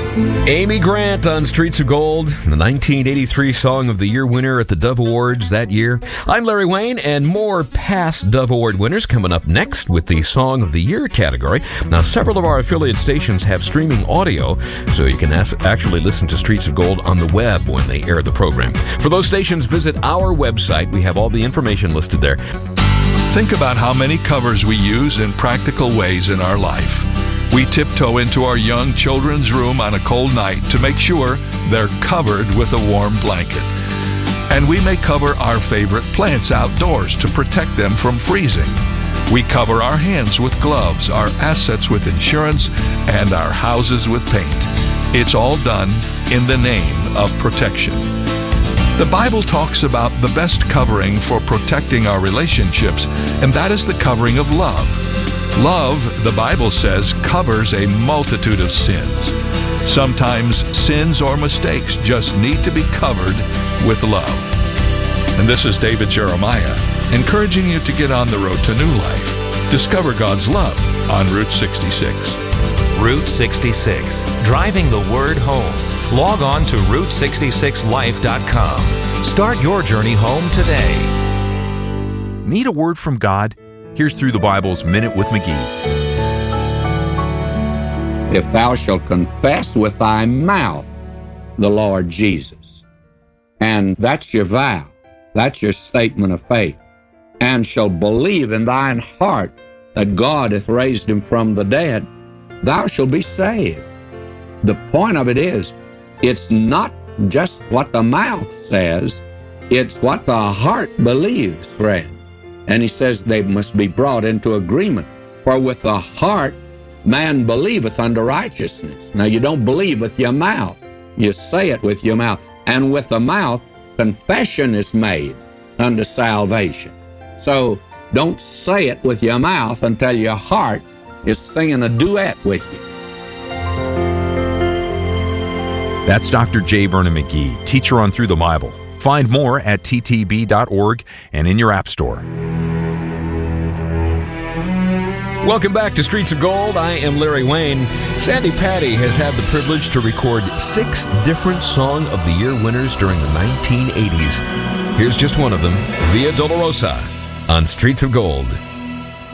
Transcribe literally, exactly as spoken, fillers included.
Amy Grant on Streets of Gold, the nineteen eighty-three Song of the Year winner at the Dove Awards that year. I'm Larry Wayne, and more past Dove Award winners coming up next with the Song of the Year category. Now, several of our affiliate stations have streaming audio, so you can as- actually listen to Streets of Gold on the web when they air the program. For those stations, visit our website. We have all the information listed there. Think about how many covers we use in practical ways in our life. We tiptoe into our young children's room on a cold night to make sure they're covered with a warm blanket. And we may cover our favorite plants outdoors to protect them from freezing. We cover our hands with gloves, our assets with insurance, and our houses with paint. It's all done in the name of protection. The Bible talks about the best covering for protecting our relationships, and that is the covering of love. Love, the Bible says, covers a multitude of sins. Sometimes sins or mistakes just need to be covered with love. And this is David Jeremiah, encouraging you to get on the road to new life. Discover God's love on Route sixty-six. Route sixty-six, driving the word home. Log on to route sixty-six life dot com. Start your journey home today. Need a word from God? Here's Through the Bible's Minute with McGee. If thou shalt confess with thy mouth the Lord Jesus, and that's your vow, that's your statement of faith, and shalt believe in thine heart that God hath raised him from the dead, thou shalt be saved. The point of it is, it's not just what the mouth says, it's what the heart believes, friend. And he says they must be brought into agreement. For with the heart man believeth unto righteousness. Now you don't believe with your mouth. You say it with your mouth. And with the mouth, confession is made unto salvation. So don't say it with your mouth until your heart is singing a duet with you. That's Doctor J. Vernon McGee, teacher on Through the Bible. Find more at t t b dot org and in your app store. Welcome back to Streets of Gold. I am Larry Wayne. Sandy Patty has had the privilege to record six different Song of the Year winners during the nineteen eighties. Here's just one of them, Via Dolorosa on Streets of Gold.